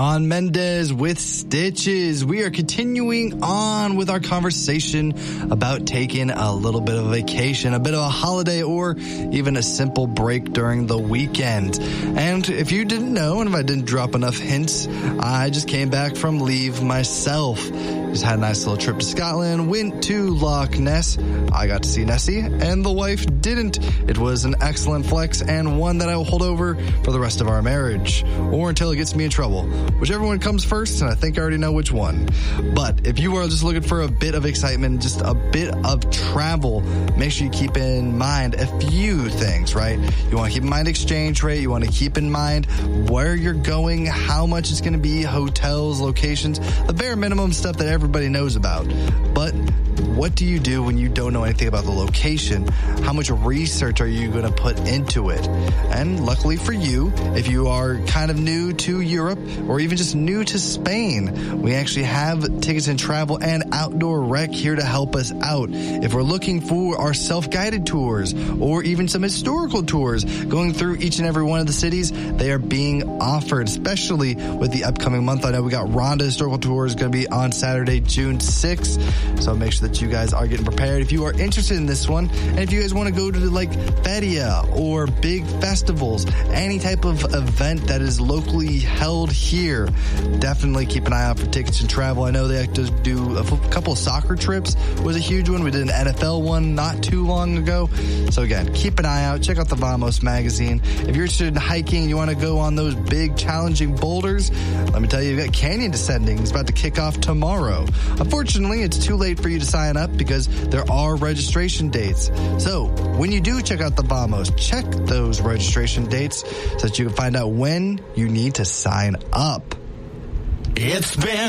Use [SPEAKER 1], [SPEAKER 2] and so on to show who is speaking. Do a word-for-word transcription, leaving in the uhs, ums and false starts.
[SPEAKER 1] On Mendez with Stitches. We are continuing on with our conversation about taking a little bit of a vacation, a bit of a holiday, or even a simple break during the weekend. And if you didn't know, and if I didn't drop enough hints, I just came back from leave myself. Just had a nice little trip to Scotland, went to Loch Ness. I got to see Nessie, and the wife didn't. It was an excellent flex, and one that I will hold over for the rest of our marriage, or until it gets me in trouble. Whichever one comes first, and I think I already know which one. But if you are just looking for a bit of excitement, just a bit of travel, make sure you keep in mind a few things, right? You want to keep in mind exchange rate. You want to keep in mind where you're going, how much it's going to be, hotels, locations, the bare minimum stuff that everybody knows about. But what do you do when you don't know anything about the location? How much research are you going to put into it? And luckily for you, if you are kind of new to Europe or even just new to Spain, we actually have Tickets and Travel and Outdoor Rec here to help us out. If we're looking for our self-guided tours or even some historical tours going through each and every one of the cities, they are being offered, especially with the upcoming month. I know we got Rhondda Historical Tours going to be on Saturday, June sixth. So make sure that you guys are getting prepared if you are interested in this one. And if you guys want to go to like Feria or big festivals, any type of event that is locally held here, definitely keep an eye out for Tickets and Travel. I know they like to do a couple of soccer trips was a huge one. We did an N F L one not too long ago. So again, keep an eye out. Check out the Vamos magazine. If you're interested in hiking and you want to go on those big challenging boulders, let me tell you, you've got Canyon Descending. It's about to kick off tomorrow. Unfortunately, it's too late for you to sign up because there are registration dates. So when you do check out the Vamos, check those registration dates so that you can find out when you need to sign up.
[SPEAKER 2] It's been